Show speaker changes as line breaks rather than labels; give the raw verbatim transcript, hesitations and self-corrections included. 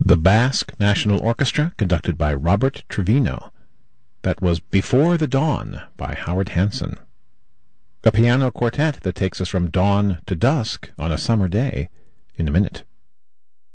The Basque National Orchestra, conducted by Robert Trevino. That was Before the Dawn by Howard Hanson. A piano quartet that takes us from dawn to dusk on a summer day in a minute.